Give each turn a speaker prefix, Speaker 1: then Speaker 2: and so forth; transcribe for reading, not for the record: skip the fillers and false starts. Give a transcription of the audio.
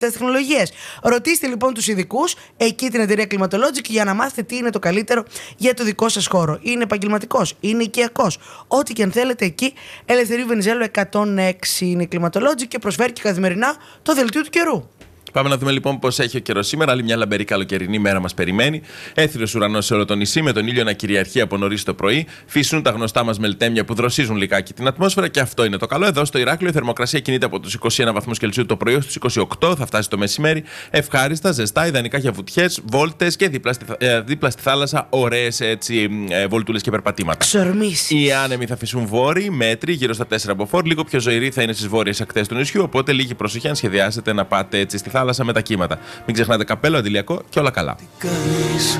Speaker 1: τεχνολογίες. Ρωτήστε λοιπόν τους ειδικούς, εκεί την εταιρεία Climatologic, για να μάθετε τι είναι το καλύτερο για το δικό σας χώρο. Είναι επαγγελματικός, είναι οικιακός. Ό,τι και αν θέλετε εκεί, Ελευθερίου Βενιζέλου 106 είναι η Climatologic και προσφέρει και καθημερινά το δελτίο του καιρού.
Speaker 2: Πάμε να δούμε λοιπόν πώς έχει ο καιρός σήμερα. Άλλη μια λαμπερή καλοκαιρινή μέρα μας περιμένει. Έθριος ουρανός σε όλο το νησί, με τον ήλιο να κυριαρχεί από νωρίς το πρωί. Φυσούν τα γνωστά μας μελτέμια που δροσίζουν λιγάκι την ατμόσφαιρα και αυτό είναι το καλό. Εδώ στο Ηράκλειο η θερμοκρασία κινείται από τους 21 βαθμούς Κελσίου το πρωί στους 28, θα φτάσει το μεσημέρι. Ευχάριστα, ζεστά, ιδανικά για βουτιές, βόλτες και δίπλα στη θάλασσα ωραίες βολτούλες και περπατήματα.
Speaker 1: Ξορμήσεις.
Speaker 2: Οι άνεμοι θα φυσούν βόρειοι, μέτροι, γύρω στα 4 μποφόρ. Λίγο πιο ζωηροί θα είναι στις βόρειες ακτές του νησιού. Οπότε λίγη προσοχή αν σχεδιάσετε να πάτε έτσι στη θάλασσα με τα κύματα. Μην ξεχνάτε καπέλο, αντιλιακό και όλα καλά.